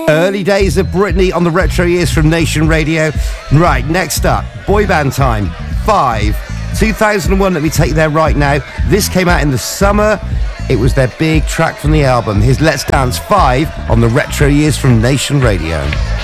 Early days of Britney on the Retro Years from Nation Radio. Right, next up, boy band time. 5, 2001. Let me take you there right now. This came out in the summer. It was their big track from the album. Here's Let's Dance 5 on the Retro Years from Nation Radio.